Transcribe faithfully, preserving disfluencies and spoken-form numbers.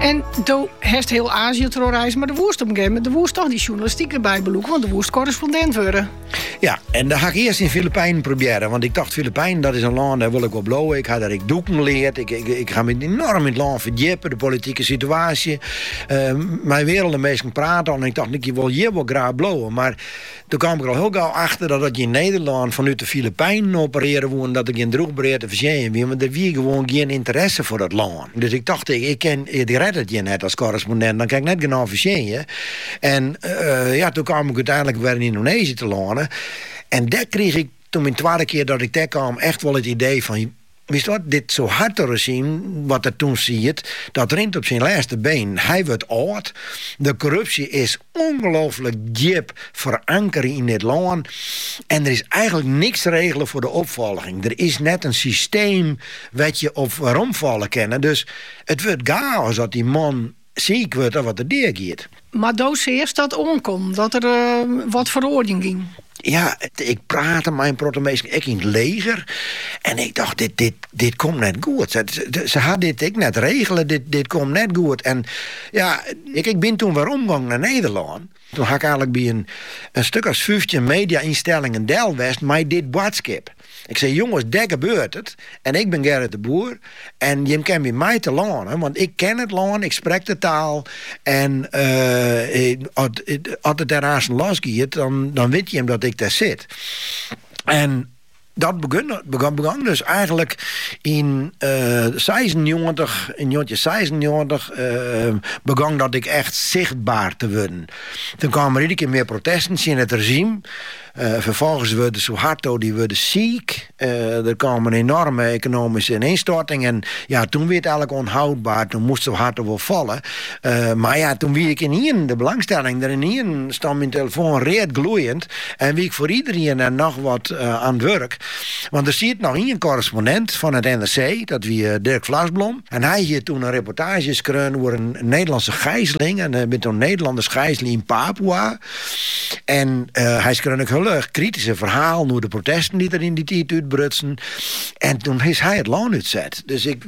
En toen heeft heel Azië terrorreizen, maar de woest op een gegeven moment, de woest toch die journalistiek erbij beloeken, want de woest correspondent worden. Ja, en dan ga ik eerst in Filipijnen proberen. Want ik dacht, Filipijnen, dat is een land, daar wil ik wel blowen. Ik ga daar ik doeken geleerd. Ik, ik, ik ga me enorm in het land verdiepen, de politieke situatie. Uh, mijn wereld de meesten praten. En ik dacht, ik wil hier wel graag blowen. Maar toen kwam ik er al heel gauw achter dat ik in Nederland vanuit de Filipijnen opereren woon, dat ik in droogbreed te verzijden ben. Want er was gewoon geen interesse voor dat land. Dus ik dacht, ik, ik ken, ik red het je net als correspondent. Dan kan ik net gaan verzijden. En uh, ja, toen kwam ik uiteindelijk weer in Indonesië te landen. En daar kreeg ik toen mijn tweede keer dat ik daar kwam echt wel het idee van, wist wat, dit zo hard te zien, wat er toen ziet, dat rent op zijn laatste been. Hij wordt oud. De corruptie is ongelooflijk diep verankerd in dit land. En er is eigenlijk niks te regelen voor de opvolging. Er is net een systeem wat je op waarom vallen kennen. Dus het wordt chaos dat die man ziek wordt of wat er deurgaat. Maar doos eerst dat omkomt, dat er uh, wat veroordeling ging. Ja, ik praatte mijn protagonisten, ik in het leger. En ik dacht, dit, dit, dit komt net goed. Ze, ze, ze had dit ik net regelen, dit, dit komt net goed. En ja, ik, ik ben toen weer omgegaan naar Nederland. Toen had ik eigenlijk bij een, een stuk als vijftien media-instellingen Delwest mij dit boodschap. Ik zei, jongens, daar gebeurt het. En ik ben Gerrit de Boer. En je kan bij mij te landen. Want ik ken het land, ik spreek de taal. En uh, als het ergens losgaat, dan, dan weet je hem dat ik daar zit. En dat begon, begon, begon dus eigenlijk in uh, zesennegentig, in jongetje zesennegentig, uh, begon dat ik echt zichtbaar te worden. Toen kwamen er iedere keer meer protesten in het regime. Uh, vervolgens werden Suharto, die werden ziek. Uh, er kwam een enorme economische ineenstorting. En ja, toen werd het eigenlijk onhoudbaar. Toen moest Suharto wel vallen. Uh, maar ja, toen wie ik in hier de belangstelling. Er in hier stond mijn telefoon reed gloeiend. En wie ik voor iedereen en nog wat uh, aan het werk. Want er zit nog een correspondent van het N R C. Dat wie uh, Dirk Vlasblom. En hij hier toen een reportage geschreven over een Nederlandse gijzeling. En hij bent een Nederlandse gijzeling in Papua. En uh, hij schreef ook heel erg kritische verhaal over de protesten die er in die tijd uitbrutsen. En toen is hij het land uitzet. Dus ik